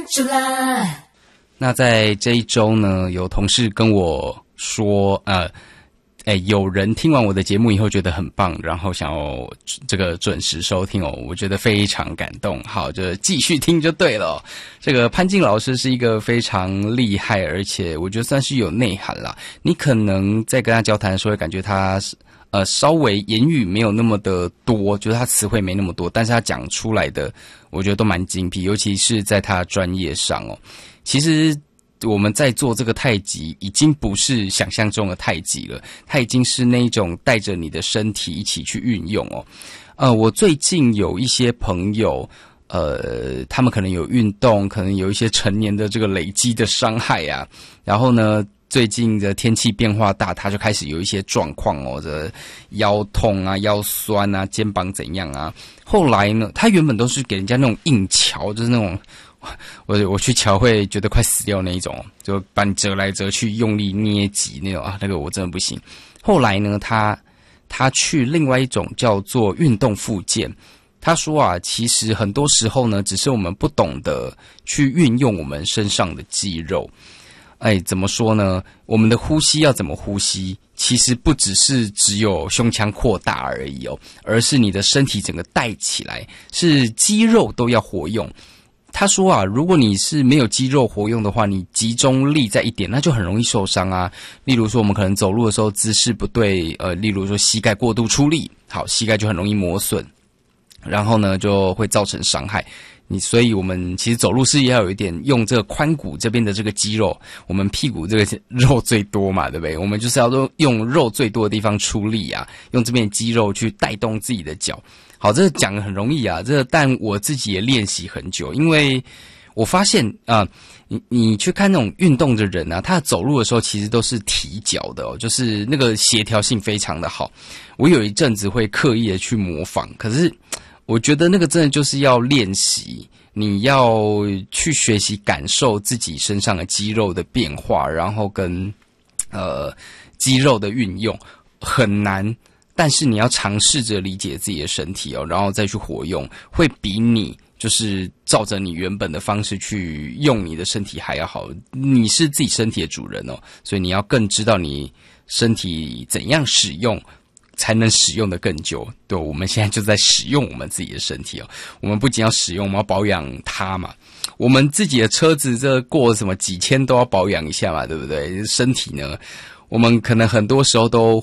那在这一周呢，有同事跟我说，有人听完我的节目以后觉得很棒，然后想要这个准时收听哦，我觉得非常感动。好，就继续听就对了哦。这个潘靖老师是一个非常厉害，而且我觉得算是有内涵啦。你可能在跟他交谈的时候，会感觉他稍微言语没有那么的多，就是他词汇没那么多，但是他讲出来的，我觉得都蛮精辟，尤其是在他专业上哦。其实我们在做这个太极，已经不是想象中的太极了，它已经是那种带着你的身体一起去运用哦。我最近有一些朋友，他们可能有运动，可能有一些成年的这个累积的伤害啊，然后呢，最近的天气变化大，他就开始有一些状况哦，这腰痛啊、腰酸啊、肩膀怎样啊。后来呢，他原本都是给人家那种硬瞧，就是那种我去瞧会觉得快死掉那一种，就把你折来折去，用力捏挤那种啊，那个我真的不行。后来呢，他去另外一种叫做运动复健。他说啊，其实很多时候呢，只是我们不懂得去运用我们身上的肌肉。怎么说呢？我们的呼吸要怎么呼吸？其实不只有胸腔扩大而已哦，而是你的身体整个带起来，是肌肉都要活用。他说啊，如果你是没有肌肉活用的话，你集中力在一点，那就很容易受伤啊。例如说，我们可能走路的时候姿势不对，例如说膝盖过度出力，好，膝盖就很容易磨损，然后呢就会造成伤害。所以我们其实走路是要有一点用这个髋骨这边的这个肌肉，我们屁股这个肉最多嘛，对不对？我们就是要用肉最多的地方出力啊，用这边的肌肉去带动自己的脚。好，这个讲得很容易啊，但我自己也练习很久，因为我发现你去看那种运动的人啊，他走路的时候其实都是提脚的哦，就是那个协调性非常的好。我有一阵子会刻意的去模仿，可是我觉得那个真的就是要练习，你要去学习感受自己身上的肌肉的变化，然后跟肌肉的运用很难。但是你要尝试着理解自己的身体哦，然后再去活用，会比你就是照着你原本的方式去用你的身体还要好。你是自己身体的主人哦，所以你要更知道你身体怎样使用，才能使用的更久。对，我们现在就在使用我们自己的身体哦。我们不仅要使用，我们要保养它嘛。我们自己的车子这过什么几千都要保养一下嘛，对不对？身体呢，我们可能很多时候都